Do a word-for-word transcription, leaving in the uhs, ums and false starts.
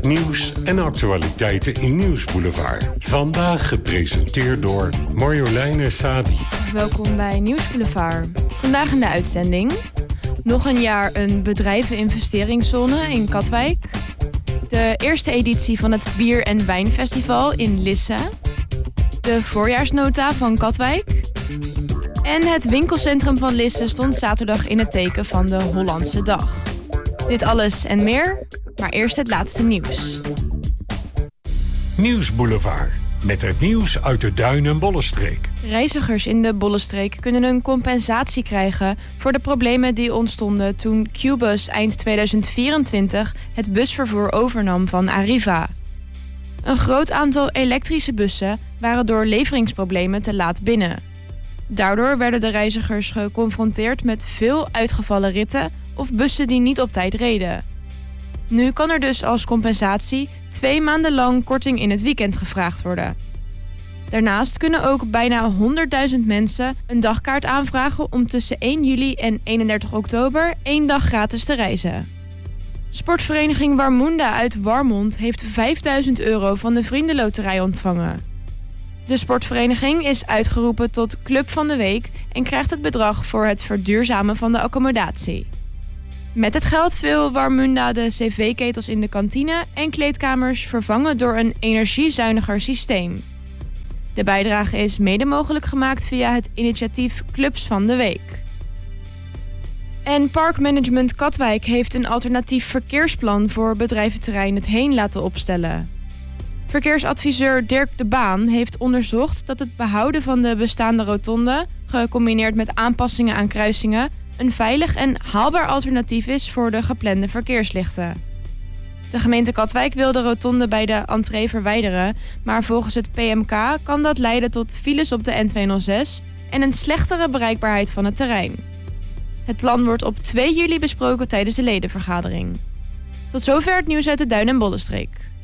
Nieuws en actualiteiten in Nieuwsboulevard. Vandaag gepresenteerd door Marjoleine Sadi. Welkom bij Nieuwsboulevard. Vandaag in de uitzending. Nog een jaar een bedrijveninvesteringszone in Katwijk. De eerste editie van het Bier- en Wijnfestival in Lisse. De voorjaarsnota van Katwijk. En het winkelcentrum van Lisse stond zaterdag in het teken van de Hollandse Dag. Dit alles en meer, maar eerst het laatste nieuws. Nieuwsboulevard, met het nieuws uit de Duin- en Bollenstreek. Reizigers in de Bollenstreek kunnen een compensatie krijgen voor de problemen die ontstonden toen Qbus eind tweeduizend vierentwintig het busvervoer overnam van Arriva. Een groot aantal elektrische bussen waren door leveringsproblemen te laat binnen. Daardoor werden de reizigers geconfronteerd met veel uitgevallen ritten of bussen die niet op tijd reden. Nu kan er dus als compensatie twee maanden lang korting in het weekend gevraagd worden. Daarnaast kunnen ook bijna honderdduizend mensen een dagkaart aanvragen om tussen één juli en eenendertig oktober één dag gratis te reizen. Sportvereniging Warmoenda uit Warmond heeft vijfduizend euro van de Vriendenloterij ontvangen. De sportvereniging is uitgeroepen tot Club van de Week en krijgt het bedrag voor het verduurzamen van de accommodatie. Met het geld wil Warmoenda de cv-ketels in de kantine en kleedkamers vervangen door een energiezuiniger systeem. De bijdrage is mede mogelijk gemaakt via het initiatief Clubs van de Week. En Parkmanagement Katwijk heeft een alternatief verkeersplan voor bedrijventerrein Het Heen laten opstellen. Verkeersadviseur Dirk de Baan heeft onderzocht dat het behouden van de bestaande rotonde, gecombineerd met aanpassingen aan kruisingen, een veilig en haalbaar alternatief is voor de geplande verkeerslichten. De gemeente Katwijk wil de rotonde bij de entree verwijderen, maar volgens het P M K kan dat leiden tot files op de N tweehonderdzes en een slechtere bereikbaarheid van het terrein. Het plan wordt op twee juli besproken tijdens de ledenvergadering. Tot zover het nieuws uit de Duin- en Bollenstreek.